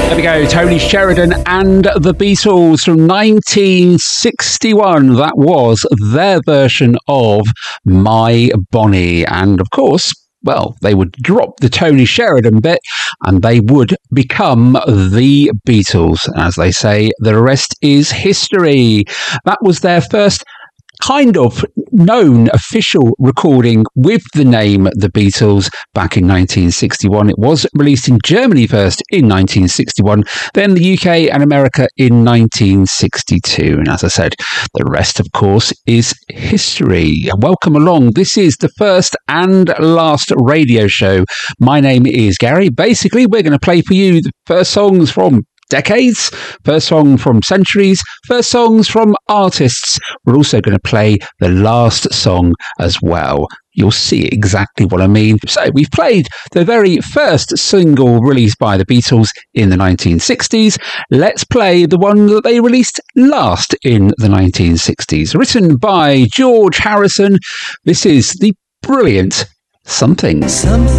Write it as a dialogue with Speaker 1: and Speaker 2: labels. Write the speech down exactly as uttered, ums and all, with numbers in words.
Speaker 1: There we go, Tony Sheridan and the Beatles from nineteen sixty-one. That was their version of My Bonnie. And of course, well, they would drop the Tony Sheridan bit and they would become the Beatles. As they say, the rest is history. That was their first kind of known official recording with the name The Beatles back in nineteen sixty-one. It was released in Germany first in nineteen sixty-one, then the U K and America in nineteen sixty-two. And as I said, the rest, of course, is history. Welcome along. This is the first and last radio show. My name is Gary. Basically, we're going to play for you the first songs from decades, first song from centuries, first songs from artists. We're also going to play the last song as well. You'll see exactly what I mean. So we've played the very first single released by the Beatles in the nineteen sixties. Let's play the one that they released last in the nineteen sixties. Written by George Harrison. This is the brilliant Something. Something.